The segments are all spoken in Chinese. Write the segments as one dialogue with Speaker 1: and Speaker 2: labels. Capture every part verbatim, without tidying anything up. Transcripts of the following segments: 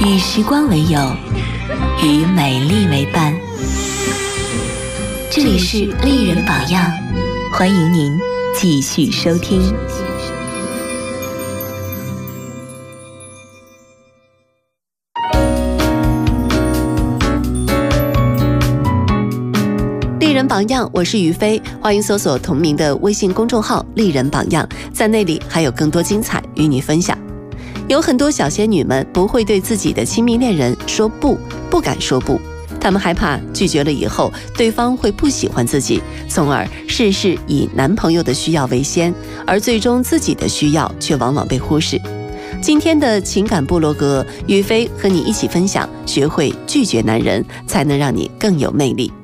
Speaker 1: 与时光为友，与美丽为伴。这里是丽人榜样，欢迎您继续收听。
Speaker 2: 丽人榜样，我是于飞，欢迎搜索同名的微信公众号丽人榜样，在那里还有更多精彩与你分享。有很多小仙女们不会对自己的亲密恋人说不，不敢说不，她们害怕拒绝了以后对方会不喜欢自己，从而事事以男朋友的需要为先，而最终自己的需要却往往被忽视。今天的情感部落格，于飞和你一起分享，学会拒绝男人，才能让你更有魅力。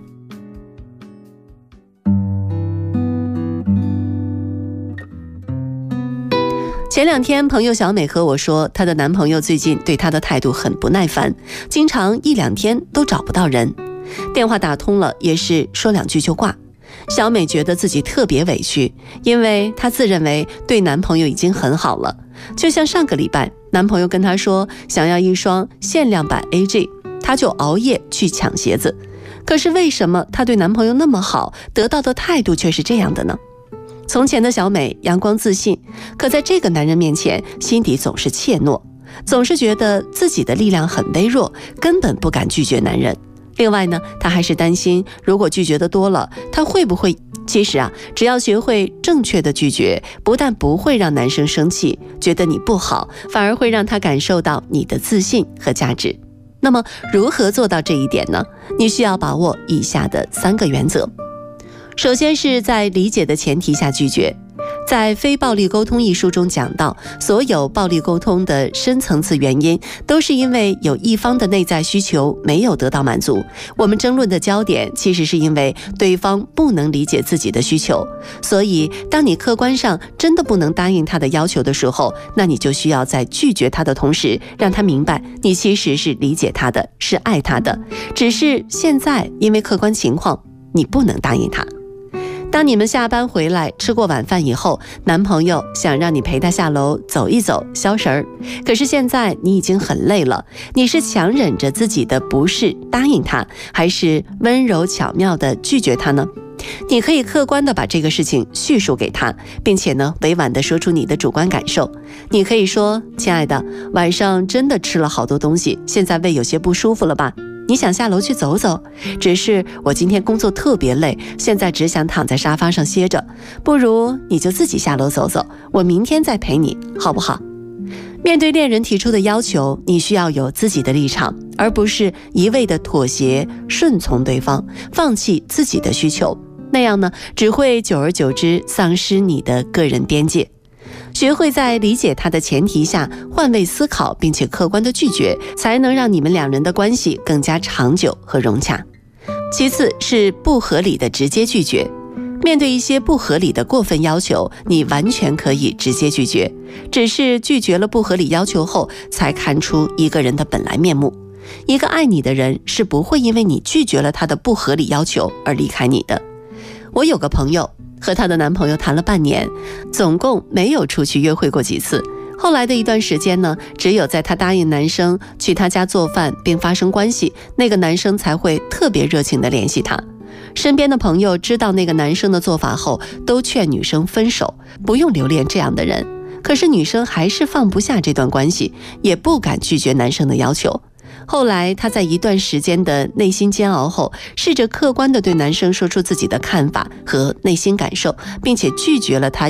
Speaker 2: 前两天，朋友小美和我说，她的男朋友最近对她的态度很不耐烦，经常一两天都找不到人，电话打通了也是说两句就挂。小美觉得自己特别委屈，因为她自认为对男朋友已经很好了。就像上个礼拜，男朋友跟她说想要一双限量版 A J， 她就熬夜去抢鞋子。可是为什么她对男朋友那么好，得到的态度却是这样的呢？从前的小美阳光自信，可在这个男人面前，心底总是怯懦，总是觉得自己的力量很微弱，根本不敢拒绝男人。另外呢，她还是担心，如果拒绝的多了，她会不会……其实啊，只要学会正确的拒绝，不但不会让男生生气，觉得你不好，反而会让他感受到你的自信和价值。那么，如何做到这一点呢？你需要把握以下的三个原则。首先是在理解的前提下拒绝。在《非暴力沟通》一书中讲到，所有暴力沟通的深层次原因都是因为有一方的内在需求没有得到满足。我们争论的焦点其实是因为对方不能理解自己的需求，所以当你客观上真的不能答应他的要求的时候，那你就需要在拒绝他的同时，让他明白你其实是理解他的，是爱他的，只是现在因为客观情况你不能答应他。当你们下班回来吃过晚饭以后，男朋友想让你陪他下楼走一走消食儿，可是现在你已经很累了，你是强忍着自己的不适答应他，还是温柔巧妙地拒绝他呢？你可以客观地把这个事情叙述给他，并且呢委婉地说出你的主观感受。你可以说，亲爱的，晚上真的吃了好多东西，现在胃有些不舒服了吧？你想下楼去走走，只是我今天工作特别累，现在只想躺在沙发上歇着，不如你就自己下楼走走，我明天再陪你，好不好？面对恋人提出的要求，你需要有自己的立场，而不是一味的妥协顺从对方，放弃自己的需求，那样呢，只会久而久之丧失你的个人边界。学会在理解他的前提下换位思考，并且客观的拒绝，才能让你们两人的关系更加长久和融洽。其次是不合理的直接拒绝。面对一些不合理的过分要求，你完全可以直接拒绝，只是拒绝了不合理要求后，才看出一个人的本来面目。一个爱你的人是不会因为你拒绝了他的不合理要求而离开你的。我有个朋友和她的男朋友谈了半年，总共没有出去约会过几次。后来的一段时间呢，只有在她答应男生去她家做饭并发生关系，那个男生才会特别热情地联系她。身边的朋友知道那个男生的做法后，都劝女生分手，不用留恋这样的人。可是女生还是放不下这段关系，也不敢拒绝男生的要求。后来她在一段时间的内心煎熬后，试着客观地对男生说出自己的看法和内心感受，并且拒绝了他